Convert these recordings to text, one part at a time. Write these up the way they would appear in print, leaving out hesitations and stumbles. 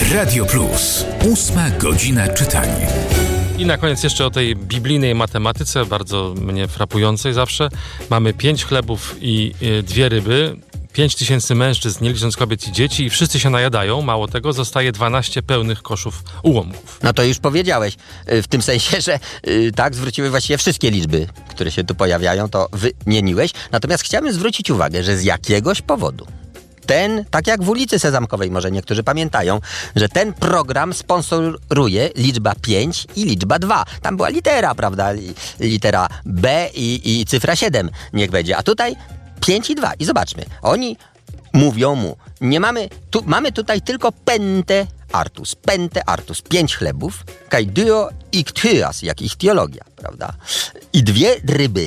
Radio Plus. 8 godzina czytania. I na koniec jeszcze o tej biblijnej matematyce, bardzo mnie frapującej zawsze. Mamy 5 chlebów i 2 ryby, 5000 mężczyzn, nie licząc kobiet i dzieci, i wszyscy się najadają. Mało tego, zostaje 12 pełnych koszów ułomków. No to już powiedziałeś, w tym sensie, że tak, zwróciły właściwie wszystkie liczby, które się tu pojawiają, to wymieniłeś. Natomiast chciałbym zwrócić uwagę, że z jakiegoś powodu tak jak w ulicy Sezamkowej, może niektórzy pamiętają, że ten program sponsoruje liczba 5 i liczba 2. Tam była litera, prawda? Litera B i cyfra 7 niech będzie. A tutaj 5 i 2. I zobaczmy, oni mówią mu, mamy tutaj tylko pente artus, 5 chlebów, kai dio ichthyas, jak ich teologia, prawda? I 2 ryby,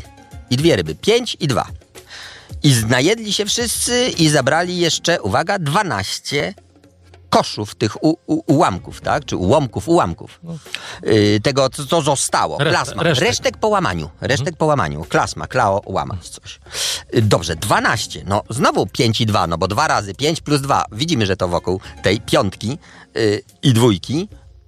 5 i 2. I najedli się wszyscy i zabrali jeszcze, uwaga, 12 koszów tych ułamków, tak? Czy ułamków. Tego, co zostało. Klasma. Resztek po łamaniu. Klasma, klao, łamać coś. Dobrze, 12. No, znowu 5 i 2, no bo 2 razy 5 plus 2. Widzimy, że to wokół tej piątki i dwójki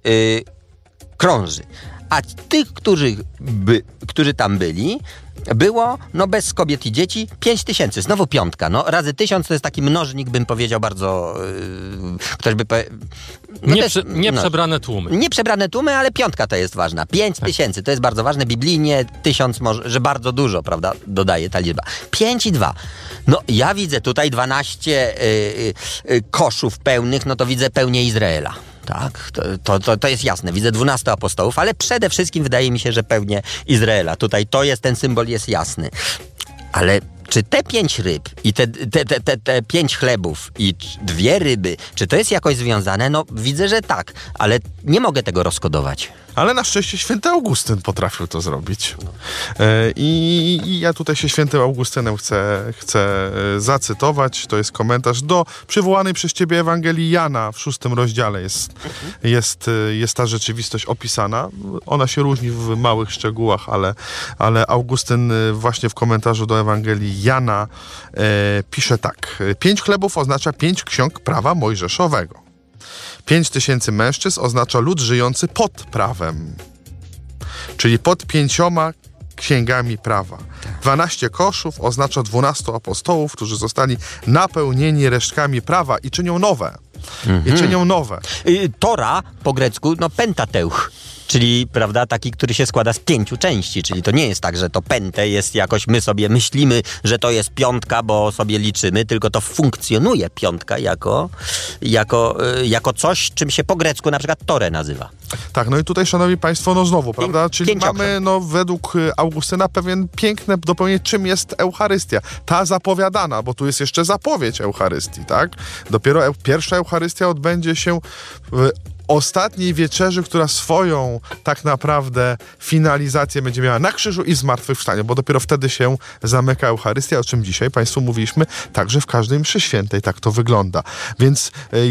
krąży. A tych, którzy tam byli, było, no bez kobiet i dzieci, 5000. Znowu piątka. No razy 1000 to jest taki mnożnik, bym powiedział, bardzo... ktoś by... Nieprzebrane tłumy. Nieprzebrane tłumy, ale piątka to jest ważna. 5000 to jest bardzo ważne. Biblijnie 1000 może, że bardzo dużo, prawda, dodaje ta liczba. 5 i 2. No ja widzę tutaj 12 koszów pełnych, no to widzę pełnię Izraela. Tak, to jest jasne. Widzę 12 apostołów, ale przede wszystkim wydaje mi się, że pełnię Izraela. Tutaj ten symbol jest jasny. Ale czy te 5 ryb i te 5 chlebów i 2 ryby, czy to jest jakoś związane? No widzę, że tak, ale nie mogę tego rozkodować. Ale na szczęście święty Augustyn potrafił to zrobić. I ja tutaj się świętym Augustynem chcę zacytować. To jest komentarz do przywołanej przez ciebie Ewangelii Jana. W 6 rozdziale jest ta rzeczywistość opisana. Ona się różni w małych szczegółach, ale Augustyn właśnie w komentarzu do Ewangelii Jana pisze tak. 5 chlebów oznacza 5 ksiąg prawa mojżeszowego. 5000 mężczyzn oznacza lud żyjący pod prawem, czyli pod 5 księgami prawa. 12 koszów oznacza 12 apostołów, którzy zostali napełnieni resztkami prawa i czynią nowe. Tora po grecku, no Pentateuch. Czyli, prawda, taki, który się składa z 5 części, czyli to nie jest tak, że to pente jest jakoś, my sobie myślimy, że to jest piątka, bo sobie liczymy, tylko to funkcjonuje piątka jako coś, czym się po grecku na przykład Torę nazywa. Tak, no i tutaj, szanowni państwo, no znowu, prawda, czyli mamy, no według Augustyna pewien piękne dopełnienie, czym jest Eucharystia. Ta zapowiadana, bo tu jest jeszcze zapowiedź Eucharystii, tak? Dopiero pierwsza Eucharystia odbędzie się w ostatniej wieczerzy, która swoją tak naprawdę finalizację będzie miała na krzyżu i zmartwychwstaniu, bo dopiero wtedy się zamyka Eucharystia, o czym dzisiaj Państwu mówiliśmy, także w każdej mszy świętej tak to wygląda. Więc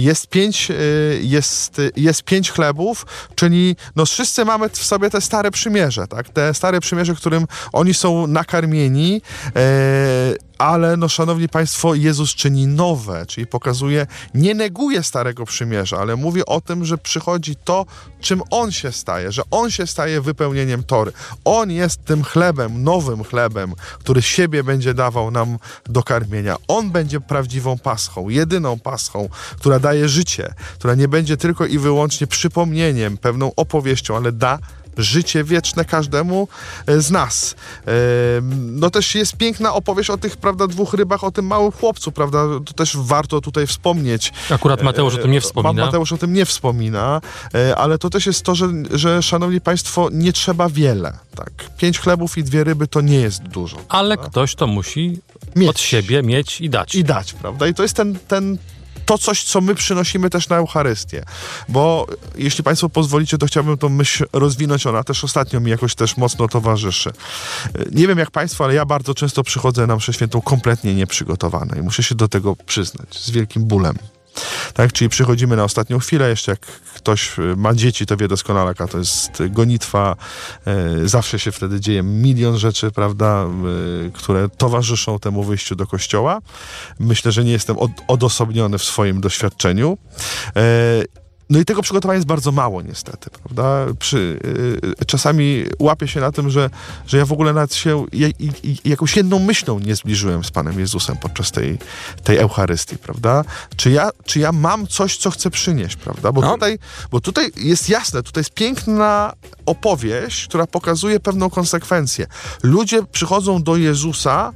jest 5 chlebów, czyli no wszyscy mamy w sobie te stare przymierze, tak? Te stare przymierze, którym oni są nakarmieni, ale, no szanowni państwo, Jezus czyni nowe, czyli pokazuje, nie neguje Starego Przymierza, ale mówi o tym, że przychodzi to, czym On się staje, że On się staje wypełnieniem Tory. On jest tym chlebem, nowym chlebem, który siebie będzie dawał nam do karmienia. On będzie prawdziwą paschą, jedyną paschą, która daje życie, która nie będzie tylko i wyłącznie przypomnieniem, pewną opowieścią, ale da życie wieczne każdemu z nas. No też jest piękna opowieść o tych, prawda, 2 rybach, o tym małym chłopcu, prawda, to też warto tutaj wspomnieć. Akurat Mateusz o tym nie wspomina. Mateusz o tym nie wspomina, ale to też jest to, że szanowni państwo, nie trzeba wiele. Tak. 5 chlebów i 2 ryby to nie jest dużo. Ale prawda? Ktoś to musi od siebie mieć i dać. I dać, prawda? I to jest to coś, co my przynosimy też na Eucharystię. Bo jeśli państwo pozwolicie, to chciałbym tą myśl rozwinąć. Ona też ostatnio mi jakoś też mocno towarzyszy. Nie wiem jak państwo, ale ja bardzo często przychodzę na mszę świętą kompletnie nieprzygotowany i muszę się do tego przyznać z wielkim bólem. Tak, czyli przychodzimy na ostatnią chwilę, jeszcze jak ktoś ma dzieci, to wie doskonale, jaka to jest gonitwa. Zawsze się wtedy dzieje milion rzeczy, prawda, które towarzyszą temu wyjściu do kościoła. Myślę, że nie jestem odosobniony w swoim doświadczeniu. No i tego przygotowania jest bardzo mało niestety, prawda? Czasami łapię się na tym, że ja w ogóle nawet się jakąś jedną myślą nie zbliżyłem z Panem Jezusem podczas tej Eucharystii, prawda? Czy ja mam coś, co chcę przynieść, prawda? Bo tutaj jest jasne, tutaj jest piękna opowieść, która pokazuje pewną konsekwencję. Ludzie przychodzą do Jezusa,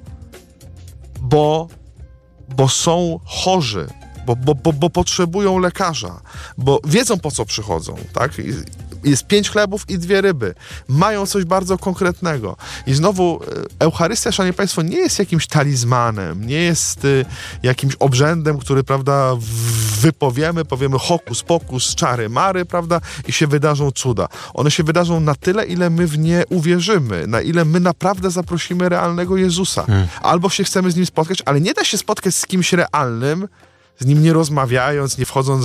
bo są chorzy, bo potrzebują lekarza, bo wiedzą, po co przychodzą, tak? Jest 5 chlebów i 2 ryby. Mają coś bardzo konkretnego. I znowu Eucharystia, szanowni państwo, nie jest jakimś talizmanem, nie jest jakimś obrzędem, który, prawda, powiemy hokus pokus, czary mary, prawda, i się wydarzą cuda. One się wydarzą na tyle, ile my w nie uwierzymy, na ile my naprawdę zaprosimy realnego Jezusa. Albo się chcemy z Nim spotkać, ale nie da się spotkać z kimś realnym, z nim nie rozmawiając, nie wchodząc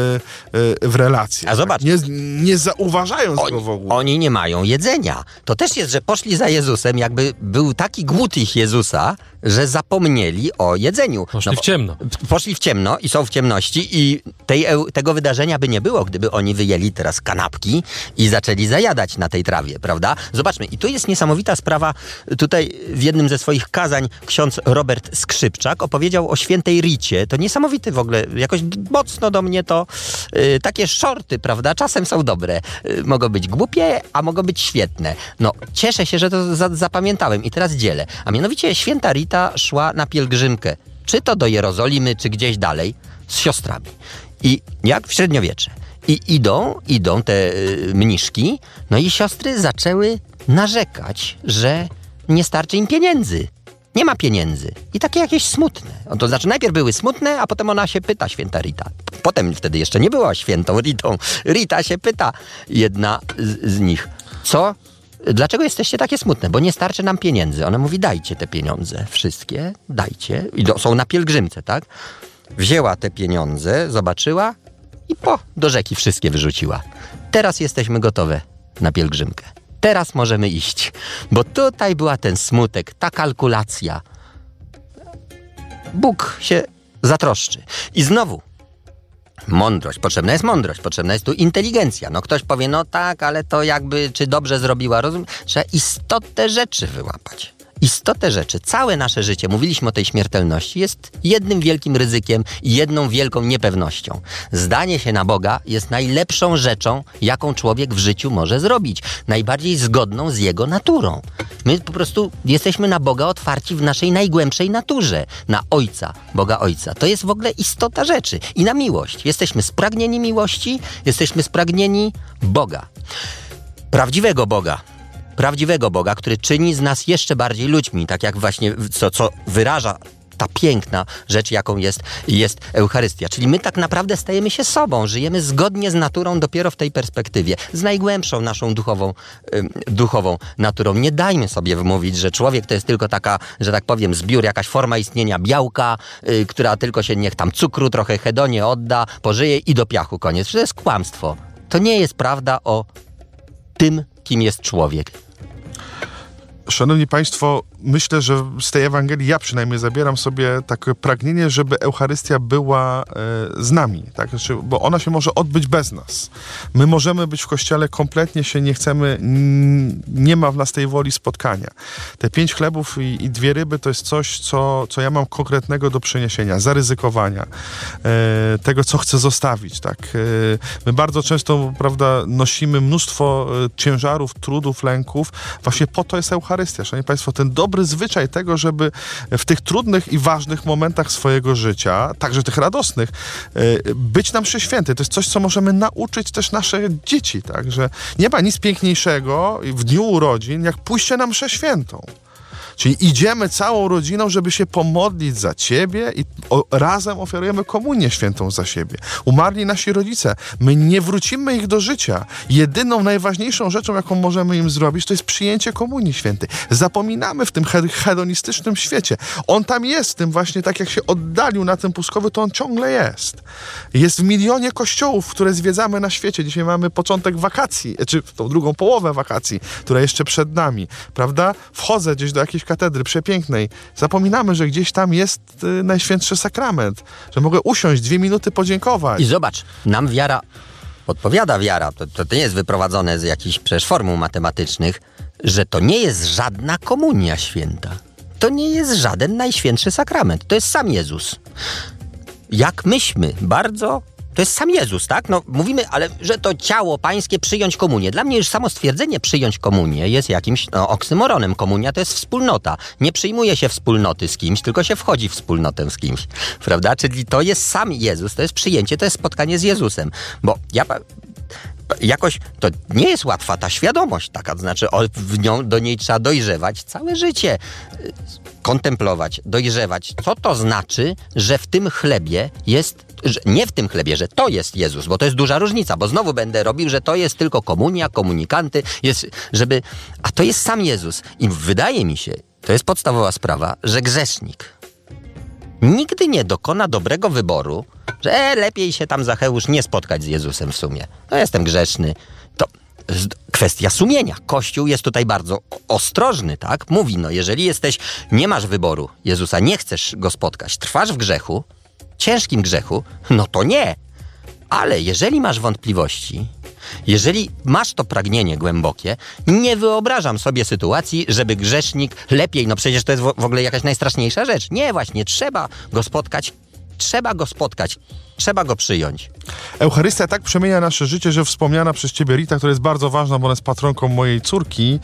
w relacje. A zobacz. Nie zauważając go w ogóle. Oni nie mają jedzenia. To też jest, że poszli za Jezusem, jakby był taki głód ich Jezusa, że zapomnieli o jedzeniu. Poszli w ciemno. Poszli w ciemno i są w ciemności i tego wydarzenia by nie było, gdyby oni wyjęli teraz kanapki i zaczęli zajadać na tej trawie, prawda? Zobaczmy, i tu jest niesamowita sprawa. Tutaj w jednym ze swoich kazań ksiądz Robert Skrzypczak opowiedział o świętej Ricie. To niesamowite w ogóle. Jakoś mocno do mnie to takie shorty, prawda? Czasem są dobre. Mogą być głupie, a mogą być świetne. No, cieszę się, że to zapamiętałem i teraz dzielę. A mianowicie święta Rita szła na pielgrzymkę, czy to do Jerozolimy, czy gdzieś dalej, z siostrami. I jak w średniowiecze. I idą te mniszki, no i siostry zaczęły narzekać, że nie starczy im pieniędzy. Nie ma pieniędzy. I takie jakieś smutne. To znaczy najpierw były smutne, a potem ona się pyta, święta Rita. Potem wtedy jeszcze nie była świętą Ritą. Rita się pyta, jedna z nich, dlaczego jesteście takie smutne? Bo nie starczy nam pieniędzy. Ona mówi, dajcie te pieniądze. Wszystkie, dajcie. I są na pielgrzymce, tak? Wzięła te pieniądze, zobaczyła i do rzeki wszystkie wyrzuciła. Teraz jesteśmy gotowe na pielgrzymkę. Teraz możemy iść. Bo tutaj była ten smutek, ta kalkulacja. Bóg się zatroszczy. I znowu mądrość, potrzebna jest tu inteligencja. No ktoś powie, no tak, ale to jakby, czy dobrze zrobiła, trzeba istotę rzeczy wyłapać. Istotę rzeczy, całe nasze życie, mówiliśmy o tej śmiertelności, jest jednym wielkim ryzykiem i jedną wielką niepewnością. Zdanie się na Boga jest najlepszą rzeczą, jaką człowiek w życiu może zrobić. Najbardziej zgodną z jego naturą. My po prostu jesteśmy na Boga otwarci w naszej najgłębszej naturze. Na Ojca, Boga Ojca. To jest w ogóle istota rzeczy. I na miłość. Jesteśmy spragnieni miłości, jesteśmy spragnieni Boga. Prawdziwego Boga, który czyni z nas jeszcze bardziej ludźmi, tak jak właśnie co wyraża ta piękna rzecz, jaką jest Eucharystia. Czyli my tak naprawdę stajemy się sobą, żyjemy zgodnie z naturą dopiero w tej perspektywie, z najgłębszą naszą duchową naturą. Nie dajmy sobie wmówić, że człowiek to jest tylko taka, że tak powiem, zbiór, jakaś forma istnienia białka, która tylko się niech tam cukru, trochę hedonie odda, pożyje i do piachu koniec. To jest kłamstwo. To nie jest prawda o tym, kim jest człowiek. Szanowni Państwo, myślę, że z tej Ewangelii ja przynajmniej zabieram sobie takie pragnienie, żeby Eucharystia była z nami, tak? Znaczy, bo ona się może odbyć bez nas. My możemy być w Kościele, kompletnie się nie chcemy, nie ma w nas tej woli spotkania. Te 5 chlebów i 2 ryby to jest coś, co ja mam konkretnego do przyniesienia, zaryzykowania, tego, co chcę zostawić, tak? My bardzo często, prawda, nosimy mnóstwo ciężarów, trudów, lęków. Właśnie po to jest Eucharystia. Szanowni Państwo, ten dobry zwyczaj tego, żeby w tych trudnych i ważnych momentach swojego życia, także tych radosnych, być na mszy świętej. To jest coś, co możemy nauczyć też nasze dzieci, tak? Że nie ma nic piękniejszego w dniu urodzin, jak pójście na mszę świętą. Czyli idziemy całą rodziną, żeby się pomodlić za ciebie i razem ofiarujemy komunię świętą za siebie. Umarli nasi rodzice. My nie wrócimy ich do życia. Jedyną, najważniejszą rzeczą, jaką możemy im zrobić, to jest przyjęcie komunii świętej. Zapominamy w tym hedonistycznym świecie. On tam jest, tym właśnie tak jak się oddalił na tym pustkowiu, to on ciągle jest. Jest w milionie kościołów, które zwiedzamy na świecie. Dzisiaj mamy początek wakacji, czy tą drugą połowę wakacji, która jeszcze przed nami, prawda? Wchodzę gdzieś do jakiejś katedry przepięknej, zapominamy, że gdzieś tam jest Najświętszy Sakrament, że mogę usiąść 2 minuty podziękować. I zobacz, nam wiara podpowiada, to nie jest wyprowadzone z jakichś przecież formuł matematycznych, że to nie jest żadna komunia święta. To nie jest żaden Najświętszy Sakrament. To jest sam Jezus. Jak myśmy to jest sam Jezus, tak? No mówimy, ale że to ciało pańskie, przyjąć komunię. Dla mnie już samo stwierdzenie przyjąć komunię jest jakimś oksymoronem. Komunia to jest wspólnota. Nie przyjmuje się wspólnoty z kimś, tylko się wchodzi w wspólnotę z kimś. Prawda? Czyli to jest sam Jezus, to jest przyjęcie, to jest spotkanie z Jezusem. Bo jakoś to nie jest łatwa ta świadomość taka, to znaczy do niej trzeba dojrzewać całe życie, kontemplować, dojrzewać. Co to znaczy, że w tym chlebie jest, nie w tym chlebie, że to jest Jezus, bo to jest duża różnica, bo znowu będę robił, że to jest tylko komunia, komunikanty, a to jest sam Jezus. I wydaje mi się, to jest podstawowa sprawa, że grzesznik nigdy nie dokona dobrego wyboru, że lepiej się tam Zacheusz nie spotkać z Jezusem w sumie. No jestem grzeszny. To kwestia sumienia. Kościół jest tutaj bardzo ostrożny, tak? Mówi, jeżeli nie masz wyboru Jezusa, nie chcesz Go spotkać, trwasz w grzechu, ciężkim grzechu, no to nie. Ale jeżeli masz wątpliwości, jeżeli masz to pragnienie głębokie, nie wyobrażam sobie sytuacji, żeby grzesznik lepiej, przecież to jest w ogóle jakaś najstraszniejsza rzecz. Nie, właśnie, trzeba go spotkać, trzeba go przyjąć. Eucharystia tak przemienia nasze życie, że wspomniana przez ciebie Rita, która jest bardzo ważna, bo ona jest patronką mojej córki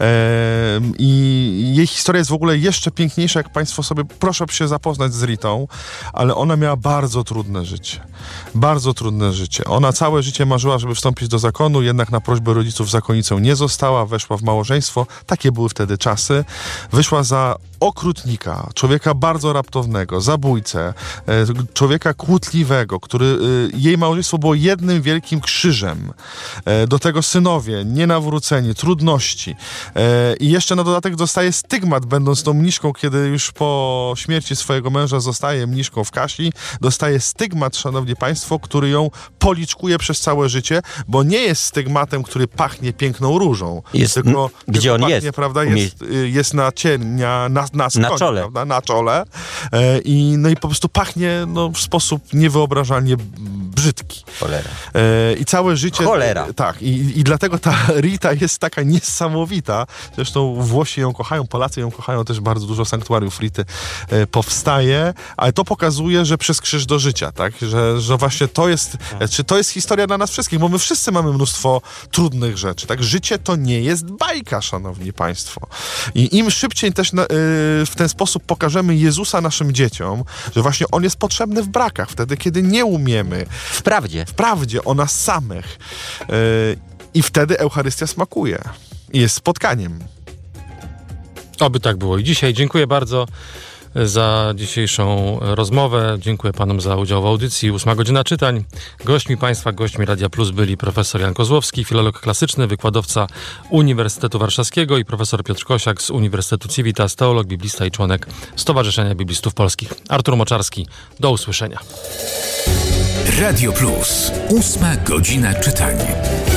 i jej historia jest w ogóle jeszcze piękniejsza, jak państwo sobie, proszę się zapoznać z Ritą, ale ona miała bardzo trudne życie. Bardzo trudne życie. Ona całe życie marzyła, żeby wstąpić do zakonu, jednak na prośbę rodziców zakonnicą nie została, weszła w małżeństwo, takie były wtedy czasy, wyszła za okrutnika, człowieka bardzo raptownego, zabójcę, człowieka kłótliwego, który jej małżeństwo było jednym wielkim krzyżem. Do tego synowie, nienawróceni, trudności. I jeszcze na dodatek dostaje stygmat, będąc tą mniszką, kiedy już po śmierci swojego męża zostaje mniszką w Kasi, dostaje stygmat, szanowni państwo, który ją policzkuje przez całe życie, bo nie jest stygmatem, który pachnie piękną różą. Gdzie on jest? Prawda, jest na czole. Prawda? Na czole. I po prostu pachnie w sposób niewyobrażalnie brzydki. Cholera. I całe życie... Cholera. Tak. I dlatego ta Rita jest taka niesamowita. Zresztą Włosi ją kochają, Polacy ją kochają, też bardzo dużo sanktuariów Rity powstaje, ale to pokazuje, że przez krzyż do życia, tak? Że właśnie to jest historia dla nas wszystkich, bo my wszyscy mamy mnóstwo trudnych rzeczy, tak? Życie to nie jest bajka, szanowni państwo. I im szybciej też w ten sposób pokażemy Jezusa naszym dzieciom, że właśnie On jest potrzebny w brakach, wtedy, kiedy nie umiemy. W prawdzie o nas samych. I wtedy Eucharystia smakuje. I jest spotkaniem. Oby tak było i dzisiaj. Dziękuję bardzo za dzisiejszą rozmowę. Dziękuję panom za udział w audycji. 8 godzina czytań. Gośćmi Radia Plus byli profesor Jan Kozłowski, filolog klasyczny, wykładowca Uniwersytetu Warszawskiego i profesor Piotr Kosiak z Uniwersytetu Civitas, teolog, biblista i członek Stowarzyszenia Biblistów Polskich. Artur Moczarski. Do usłyszenia. Radio Plus. 8 godzina czytań.